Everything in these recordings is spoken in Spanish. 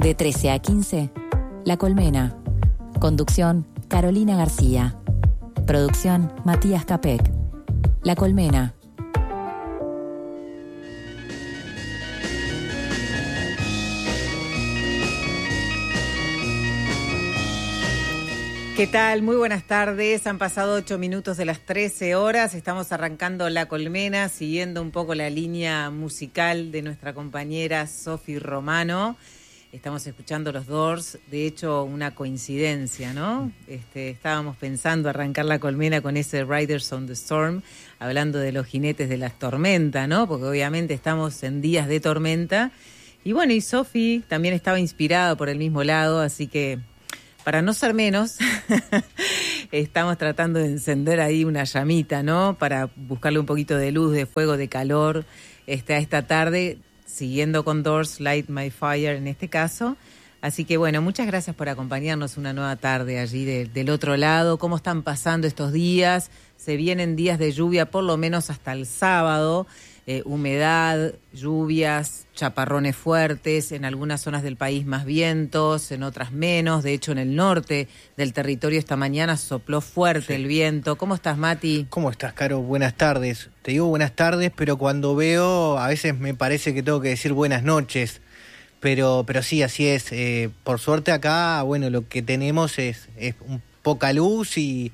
De 13 a 15, La Colmena. Conducción, Carolina García. Producción, Matías Capek. La Colmena. ¿Qué tal? Muy buenas tardes. Han pasado 8 minutos de las 13 horas. Estamos arrancando La Colmena, siguiendo un poco la línea musical de nuestra compañera Sofi Romano. Estamos escuchando los Doors, de hecho una coincidencia, ¿no? Estábamos pensando arrancar La Colmena con ese Riders on the Storm, hablando de los jinetes de las tormentas, ¿no? Porque obviamente estamos en días de tormenta. Y bueno, y Sofi también estaba inspirada por el mismo lado, así que para no ser menos, estamos tratando de encender ahí una llamita, ¿no? Para buscarle un poquito de luz, de fuego, de calor a esta tarde, siguiendo con Doors, Light My Fire en este caso. Así que bueno, muchas gracias por acompañarnos una nueva tarde allí del otro lado. ¿Cómo están pasando estos días? Se vienen días de lluvia por lo menos hasta el sábado. Humedad, lluvias, chaparrones fuertes, en algunas zonas del país más vientos, en otras menos. De hecho, en el norte del territorio esta mañana sopló fuerte el viento. ¿Cómo estás, Mati? ¿Cómo estás, Caro? Buenas tardes. Te digo buenas tardes, pero cuando veo, a veces me parece que tengo que decir buenas noches. Pero sí, así es. Por suerte acá, bueno, lo que tenemos es poca luz y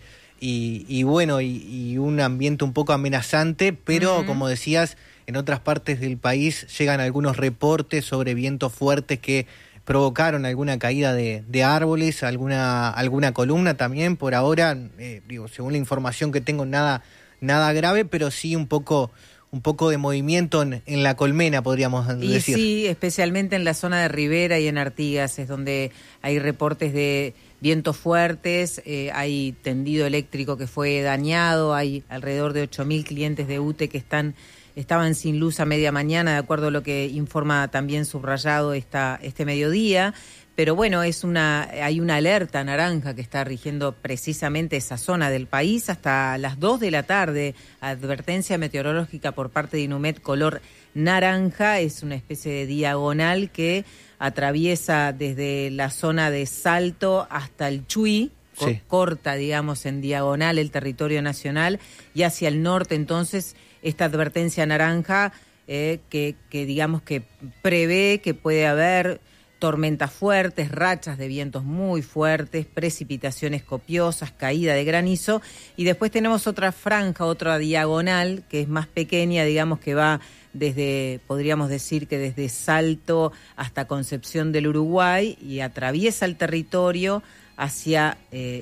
bueno, y un ambiente un poco amenazante, pero como decías, en otras partes del país llegan algunos reportes sobre vientos fuertes que provocaron alguna caída de árboles, alguna columna también. Por ahora, según la información que tengo, nada grave, pero sí un poco de movimiento en La Colmena, podríamos decir. Y sí, especialmente en la zona de Rivera y en Artigas, es donde hay reportes de vientos fuertes, hay tendido eléctrico que fue dañado, hay alrededor de 8.000 clientes de UTE que estaban sin luz a media mañana, de acuerdo a lo que informa también subrayado este mediodía. Pero bueno, hay una alerta naranja que está rigiendo precisamente esa zona del país hasta las 2 de la tarde. Advertencia meteorológica por parte de Inumet color naranja, es una especie de diagonal que atraviesa desde la zona de Salto hasta el Chuy, sí, corta, digamos, en diagonal el territorio nacional, y hacia el norte entonces esta advertencia naranja que digamos que prevé que puede haber tormentas fuertes, rachas de vientos muy fuertes, precipitaciones copiosas, caída de granizo, y después tenemos otra franja, otra diagonal, que es más pequeña, digamos que va podríamos decir que desde Salto hasta Concepción del Uruguay, y atraviesa el territorio hacia,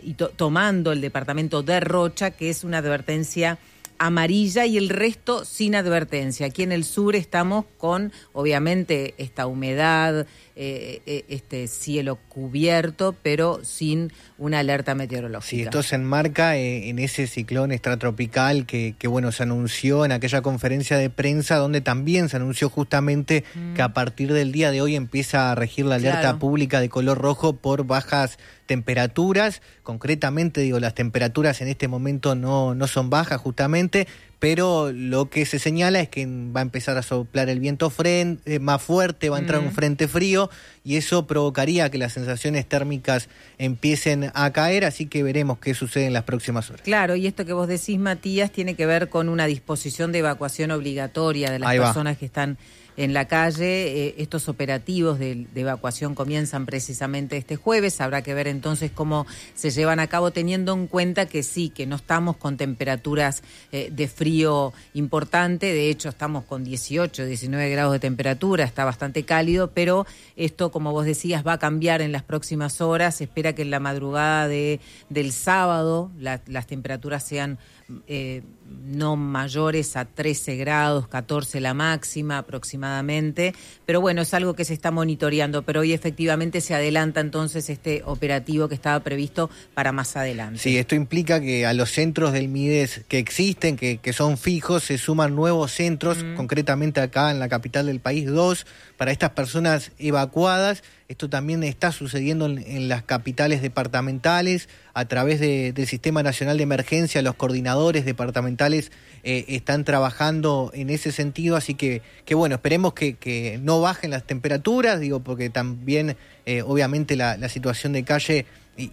tomando el departamento de Rocha, que es una advertencia amarilla, y el resto sin advertencia. Aquí en el sur estamos con, obviamente, esta humedad, este cielo cubierto, pero sin una alerta meteorológica. Sí, esto se enmarca en ese ciclón extratropical que bueno, se anunció en aquella conferencia de prensa, donde también se anunció justamente que a partir del día de hoy empieza a regir la alerta pública de color rojo por bajas temperaturas. Concretamente, las temperaturas en este momento no son bajas justamente, pero lo que se señala es que va a empezar a soplar el viento más fuerte, va a entrar un frente frío, y eso provocaría que las sensaciones térmicas empiecen a caer, así que veremos qué sucede en las próximas horas. Claro, y esto que vos decís, Matías, tiene que ver con una disposición de evacuación obligatoria de las personas que están en la calle. Estos operativos de evacuación comienzan precisamente este jueves. Habrá que ver entonces cómo se llevan a cabo, teniendo en cuenta que sí, que no estamos con temperaturas de frío importante. De hecho, estamos con 18, 19 grados de temperatura, está bastante cálido, pero esto, como vos decías, va a cambiar en las próximas horas. Se espera que en la madrugada del sábado las temperaturas sean no mayores a 13 grados, 14 la máxima aproximadamente, pero bueno, es algo que se está monitoreando, pero hoy efectivamente se adelanta entonces este operativo que estaba previsto para más adelante. Sí, esto implica que a los centros del MIDES que existen, que son fijos, se suman nuevos centros, concretamente acá en la capital del país, 2, para estas personas evacuadas. Esto también está sucediendo en las capitales departamentales, a través del Sistema Nacional de Emergencia. Los coordinadores departamentales están trabajando en ese sentido, así que bueno, esperemos que no bajen las temperaturas, digo, porque también obviamente la situación de calle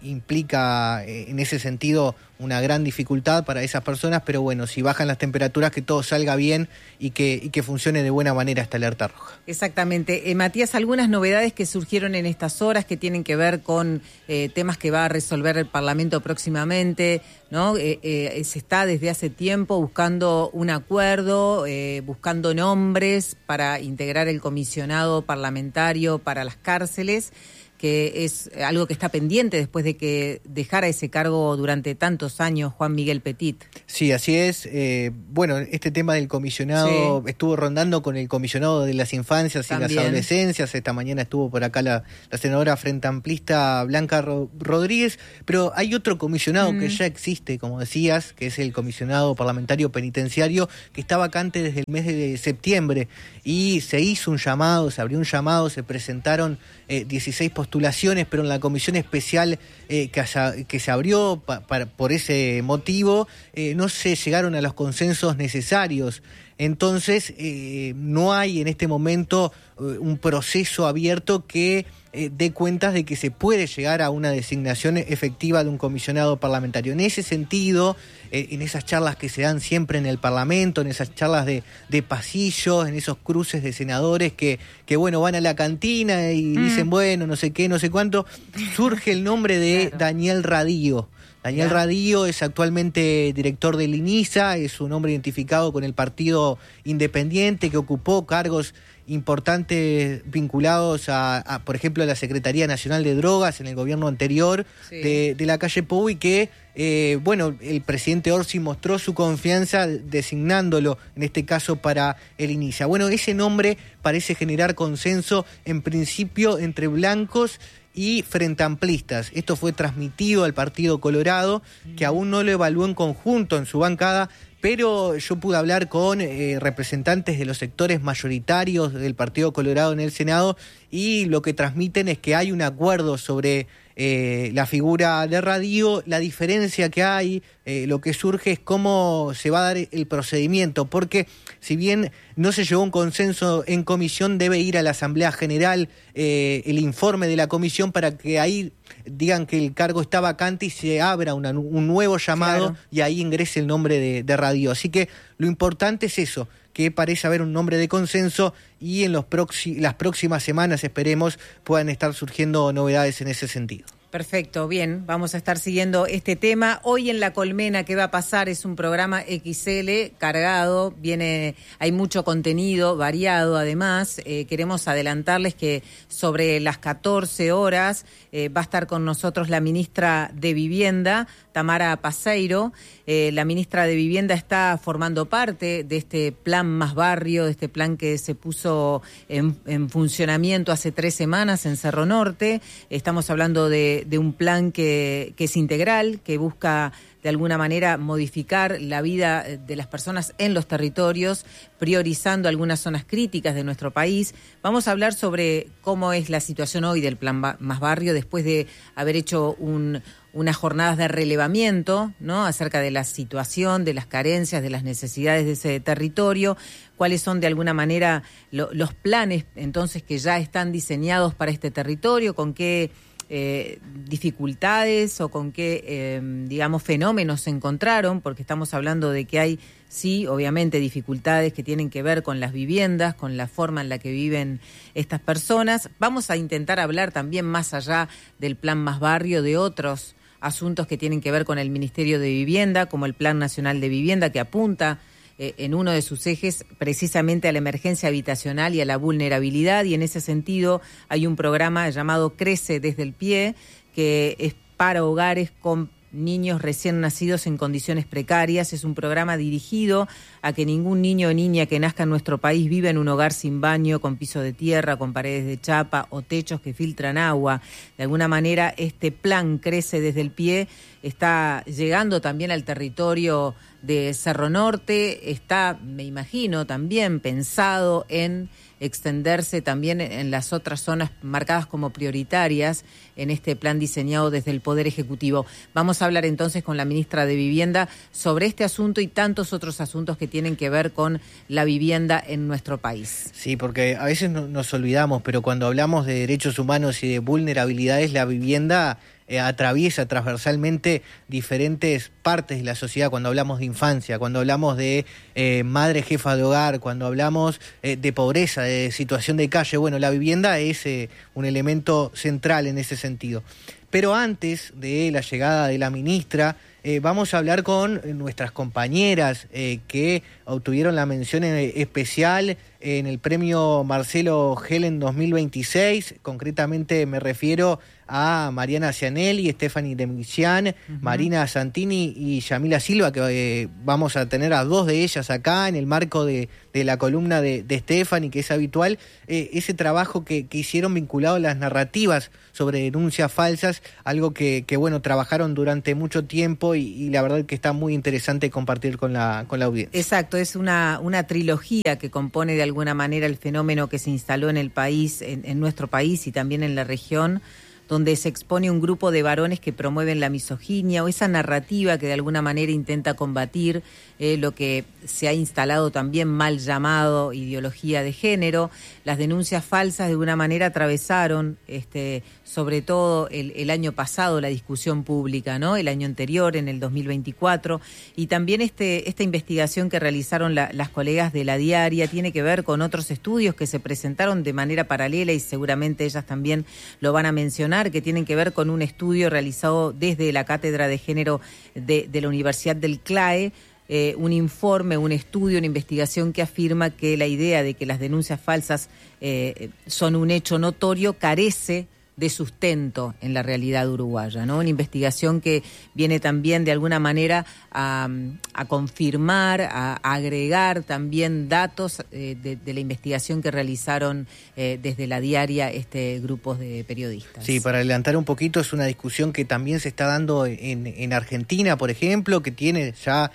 implica en ese sentido una gran dificultad para esas personas, pero bueno, si bajan las temperaturas, que todo salga bien y que funcione de buena manera esta alerta roja. Exactamente. Matías, algunas novedades que surgieron en estas horas que tienen que ver con temas que va a resolver el Parlamento próximamente, ¿no? Se está desde hace tiempo buscando un acuerdo, buscando nombres para integrar el comisionado parlamentario para las cárceles, que es algo que está pendiente después de que dejara ese cargo durante tantos años Juan Miguel Petit. Sí, así es. Bueno, este tema del comisionado estuvo rondando con el comisionado de las infancias y las adolescencias. Esta mañana estuvo por acá la senadora frente amplista Blanca Rodríguez, pero hay otro comisionado que ya existe, como decías, que es el comisionado parlamentario penitenciario, que está vacante desde el mes de septiembre, y se hizo un llamado, se abrió un llamado, se presentaron 16 postulaciones, pero en la comisión especial que se abrió por ese motivo no se llegaron a los consensos necesarios. Entonces no hay en este momento un proceso abierto que dé cuentas de que se puede llegar a una designación efectiva de un comisionado parlamentario. En ese sentido, en esas charlas que se dan siempre en el Parlamento, en esas charlas de pasillos, en esos cruces de senadores que bueno, van a la cantina y dicen, bueno, no sé qué, no sé cuánto, surge el nombre de Daniel Radío. Daniel Radío es actualmente director del INISA, es un hombre identificado con el Partido Independiente, que ocupó cargos importantes vinculados a por ejemplo, a la Secretaría Nacional de Drogas en el gobierno anterior de la calle Pou, y que, bueno, el presidente Orsi mostró su confianza designándolo, en este caso, para el INISA. Bueno, ese nombre parece generar consenso, en principio, entre blancos y frente amplistas. Esto fue transmitido al Partido Colorado, que aún no lo evaluó en conjunto en su bancada, pero yo pude hablar con representantes de los sectores mayoritarios del Partido Colorado en el Senado, y lo que transmiten es que hay un acuerdo sobre la figura de Radío. La diferencia que hay, lo que surge es cómo se va a dar el procedimiento, porque si bien no se llegó a un consenso en comisión, debe ir a la Asamblea General el informe de la comisión para que ahí digan que el cargo está vacante y se abra un nuevo llamado, y ahí ingrese el nombre de Radío. Así que lo importante es eso, que parece haber un nombre de consenso, y en las próximas semanas, esperemos, puedan estar surgiendo novedades en ese sentido. Perfecto, bien, vamos a estar siguiendo este tema. Hoy en La Colmena, ¿qué va a pasar? Es un programa XL cargado, hay mucho contenido variado además. Queremos adelantarles que sobre las 14 horas va a estar con nosotros la ministra de Vivienda, Tamara Paseiro. La ministra de Vivienda está formando parte de este plan Más Barrio, de este plan que se puso en funcionamiento hace 3 semanas en Cerro Norte. Estamos hablando de un plan que es integral, que busca de alguna manera modificar la vida de las personas en los territorios, priorizando algunas zonas críticas de nuestro país. Vamos a hablar sobre cómo es la situación hoy del Plan Más Barrio, después de haber hecho unas jornadas de relevamiento, ¿no?, acerca de la situación, de las carencias, de las necesidades de ese territorio, cuáles son de alguna manera los planes entonces que ya están diseñados para este territorio, con qué dificultades o con qué, digamos, fenómenos se encontraron, porque estamos hablando de que hay, sí, obviamente, dificultades que tienen que ver con las viviendas, con la forma en la que viven estas personas. Vamos a intentar hablar también, más allá del Plan Más Barrio, de otros asuntos que tienen que ver con el Ministerio de Vivienda, como el Plan Nacional de Vivienda, que apunta en uno de sus ejes precisamente a la emergencia habitacional y a la vulnerabilidad, y en ese sentido hay un programa llamado Crece desde el Pie, que es para hogares con niños recién nacidos en condiciones precarias. Es un programa dirigido a que ningún niño o niña que nazca en nuestro país viva en un hogar sin baño, con piso de tierra, con paredes de chapa o techos que filtran agua. De alguna manera, este plan Crece desde el Pie está llegando también al territorio de Cerro Norte, está, me imagino, también pensado en extenderse también en las otras zonas marcadas como prioritarias en este plan diseñado desde el Poder Ejecutivo. Vamos a hablar entonces con la ministra de Vivienda sobre este asunto y tantos otros asuntos que tienen que ver con la vivienda en nuestro país. Sí, porque a veces nos olvidamos, pero cuando hablamos de derechos humanos y de vulnerabilidades, la vivienda atraviesa transversalmente diferentes partes de la sociedad. Cuando hablamos de infancia, cuando hablamos de madre jefa de hogar, cuando hablamos de pobreza, de situación de calle, bueno, la vivienda es un elemento central en ese sentido. Pero antes de la llegada de la ministra, vamos a hablar con nuestras compañeras que obtuvieron la mención especial en el premio Marcelo Helen 2026. Concretamente me refiero a Mariana Cianelli, Stephanie Demician, Marina Santini y Yamila Silva, que vamos a tener a dos de ellas acá en el marco de la columna de Stephanie, que es habitual, ese trabajo que hicieron vinculado a las narrativas sobre denuncias falsas, algo que bueno, trabajaron durante mucho tiempo y la verdad que está muy interesante compartir con la audiencia. Exacto, es una trilogía que compone de alguna manera el fenómeno que se instaló en el país, en nuestro país y también en la región, donde se expone un grupo de varones que promueven la misoginia o esa narrativa que de alguna manera intenta combatir lo que se ha instalado también mal llamado ideología de género. Las denuncias falsas de alguna manera atravesaron sobre todo el año pasado la discusión pública, ¿no? El año anterior, en el 2024, y también esta investigación que realizaron las colegas de La Diaria tiene que ver con otros estudios que se presentaron de manera paralela y seguramente ellas también lo van a mencionar, que tienen que ver con un estudio realizado desde la Cátedra de Género de la Universidad del CLAE, un informe, un estudio, una investigación que afirma que la idea de que las denuncias falsas son un hecho notorio carece de sustento en la realidad uruguaya, ¿no? Una investigación que viene también de alguna manera a confirmar, a agregar también datos de la investigación que realizaron desde La Diaria grupos de periodistas. Sí, para adelantar un poquito, es una discusión que también se está dando en Argentina, por ejemplo, que tiene ya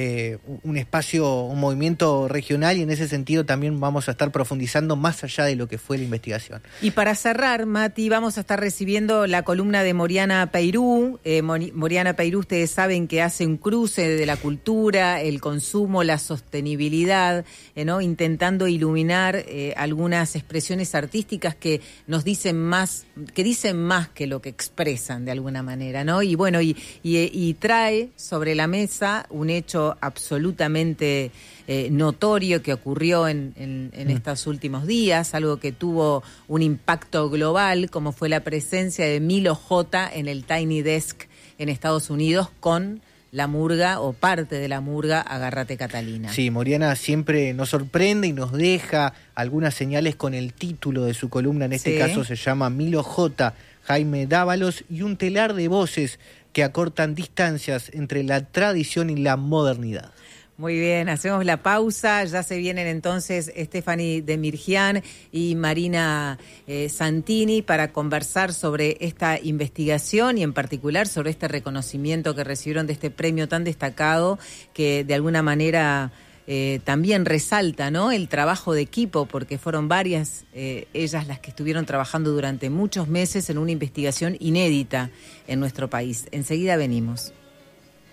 un espacio, un movimiento regional, y en ese sentido también vamos a estar profundizando más allá de lo que fue la investigación. Y para cerrar, Mati, vamos a estar recibiendo la columna de Moriana Peirú. Moriana Peirú, ustedes saben que hace un cruce de la cultura, el consumo, la sostenibilidad, ¿no? Intentando iluminar algunas expresiones artísticas que nos dicen más, que lo que expresan de alguna manera, ¿no? Y bueno, y trae sobre la mesa un hecho absolutamente notorio que ocurrió en estos últimos días, algo que tuvo un impacto global, como fue la presencia de Milo J en el Tiny Desk en Estados Unidos con la murga o parte de la murga Agárrate Catalina. Sí, Moriana siempre nos sorprende y nos deja algunas señales con el título de su columna. En este caso se llama Milo J, Jaime Dávalos y un telar de voces que acortan distancias entre la tradición y la modernidad. Muy bien, hacemos la pausa, ya se vienen entonces Stephanie Demician y Marina Santini para conversar sobre esta investigación y en particular sobre este reconocimiento que recibieron de este premio tan destacado que de alguna manera también resalta, ¿no?, el trabajo de equipo, porque fueron varias ellas las que estuvieron trabajando durante muchos meses en una investigación inédita en nuestro país. Enseguida venimos.